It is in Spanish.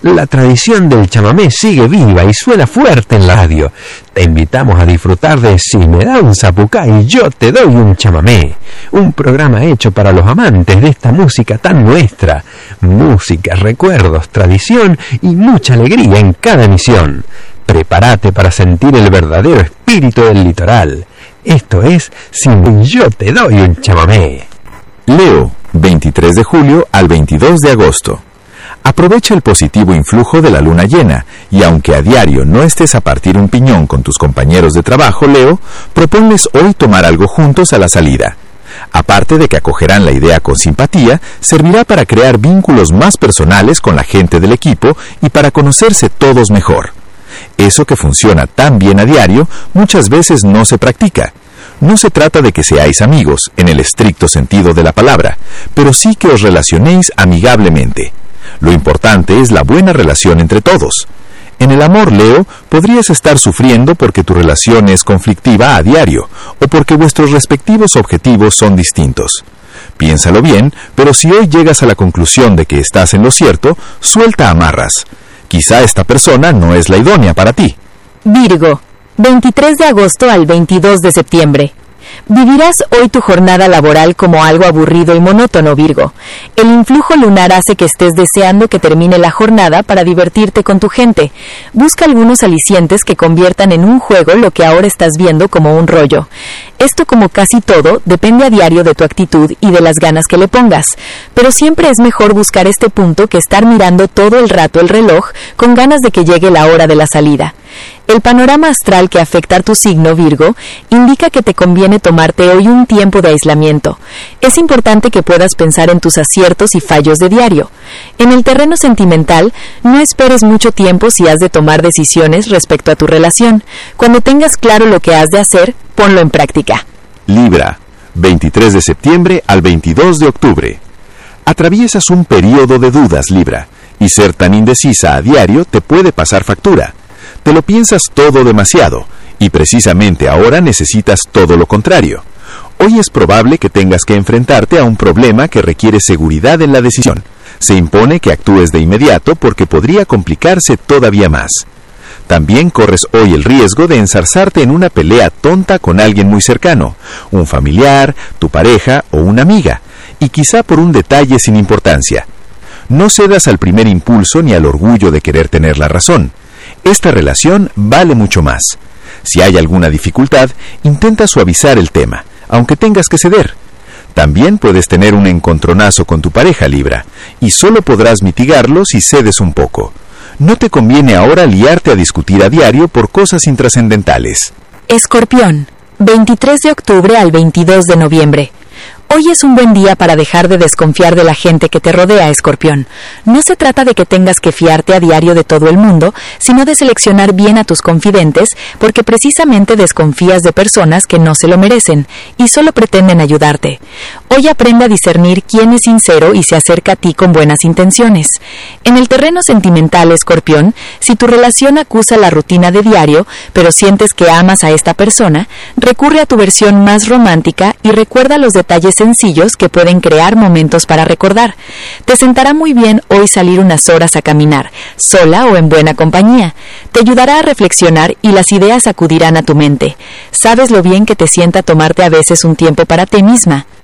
La tradición del chamamé sigue viva y suena fuerte en la radio. Te invitamos a disfrutar de Si me da un zapucay, yo te doy un chamamé. Un programa hecho para los amantes de esta música tan nuestra. Música, recuerdos, tradición y mucha alegría en cada emisión. Prepárate para sentir el verdadero espíritu del litoral. Esto es Si yo te doy un chamamé. Leo, 23 de julio al 22 de agosto. Aprovecha el positivo influjo de la luna llena, y aunque a diario no estés a partir un piñón con tus compañeros de trabajo, Leo, proponles hoy tomar algo juntos a la salida. Aparte de que acogerán la idea con simpatía, servirá para crear vínculos más personales con la gente del equipo y para conocerse todos mejor. Eso que funciona tan bien a diario, muchas veces no se practica. No se trata de que seáis amigos, en el estricto sentido de la palabra, pero sí que os relacionéis amigablemente. Lo importante es la buena relación entre todos. En el amor, Leo, podrías estar sufriendo porque tu relación es conflictiva a diario, o porque vuestros respectivos objetivos son distintos. Piénsalo bien, pero si hoy llegas a la conclusión de que estás en lo cierto, suelta amarras. Quizá esta persona no es la idónea para ti. Virgo, 23 de agosto al 22 de septiembre. Vivirás hoy tu jornada laboral como algo aburrido y monótono, Virgo. El influjo lunar hace que estés deseando que termine la jornada para divertirte con tu gente. Busca algunos alicientes que conviertan en un juego lo que ahora estás viendo como un rollo. Esto, como casi todo, depende a diario de tu actitud y de las ganas que le pongas. Pero siempre es mejor buscar este punto que estar mirando todo el rato el reloj con ganas de que llegue la hora de la salida. El panorama astral que afecta a tu signo, Virgo, indica que te conviene tomarte hoy un tiempo de aislamiento. Es importante que puedas pensar en tus aciertos y fallos de diario. En el terreno sentimental, no esperes mucho tiempo si has de tomar decisiones respecto a tu relación. Cuando tengas claro lo que has de hacer, ponlo en práctica. Libra, 23 de septiembre al 22 de octubre. Atraviesas un período de dudas, Libra, y ser tan indecisa a diario te puede pasar factura. Te lo piensas todo demasiado, y precisamente ahora necesitas todo lo contrario. Hoy es probable que tengas que enfrentarte a un problema que requiere seguridad en la decisión. Se impone que actúes de inmediato porque podría complicarse todavía más. También corres hoy el riesgo de enzarzarte en una pelea tonta con alguien muy cercano, un familiar, tu pareja o una amiga, y quizá por un detalle sin importancia. No cedas al primer impulso ni al orgullo de querer tener la razón. Esta relación vale mucho más. Si hay alguna dificultad, intenta suavizar el tema, aunque tengas que ceder. También puedes tener un encontronazo con tu pareja, Libra, y solo podrás mitigarlo si cedes un poco. No te conviene ahora liarte a discutir a diario por cosas intrascendentales. Escorpión, 23 de octubre al 22 de noviembre. Hoy es un buen día para dejar de desconfiar de la gente que te rodea, Escorpión. No se trata de que tengas que fiarte a diario de todo el mundo, sino de seleccionar bien a tus confidentes, porque precisamente desconfías de personas que no se lo merecen y solo pretenden ayudarte. Hoy aprende a discernir quién es sincero y se acerca a ti con buenas intenciones. En el terreno sentimental, Escorpión, si tu relación acusa la rutina de diario, pero sientes que amas a esta persona, recurre a tu versión más romántica y recuerda los detalles sencillos que pueden crear momentos para recordar. Te sentará muy bien hoy salir unas horas a caminar, sola o en buena compañía. Te ayudará a reflexionar y las ideas acudirán a tu mente. Sabes lo bien que te sienta tomarte a veces un tiempo para ti misma.